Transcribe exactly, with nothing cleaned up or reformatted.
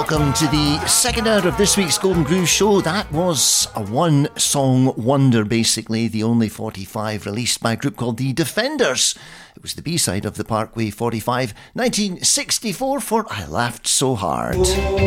welcome to the second hour of this week's Golden Groove Show. That was a one-song wonder, basically, the only forty-five released by a group called The Defenders. It was the B-side of the Parkway forty-five, nineteen sixty-four, for I Laughed So Hard.